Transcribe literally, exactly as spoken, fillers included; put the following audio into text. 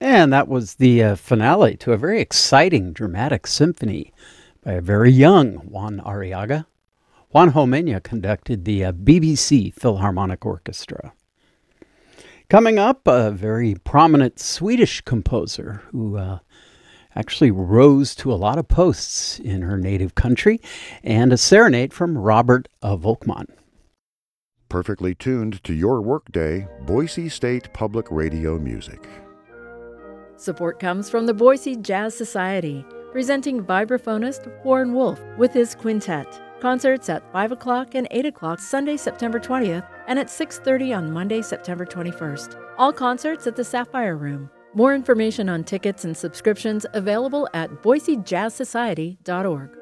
And that was the uh, finale to a very exciting dramatic symphony by a very young Juan Arriaga. Juan Homenya conducted the uh, B B C Philharmonic Orchestra. Coming up, a very prominent Swedish composer who uh, actually rose to a lot of posts in her native country, and a serenade from Robert uh, Volkmann. Perfectly tuned to your workday, Boise State Public Radio music. Support comes from the Boise Jazz Society, presenting vibraphonist Warren Wolf with his quintet. Concerts at five o'clock and eight o'clock Sunday, September twentieth, and at six thirty on Monday, September twenty-first. All concerts at the Sapphire Room. More information on tickets and subscriptions available at boise jazz society dot org.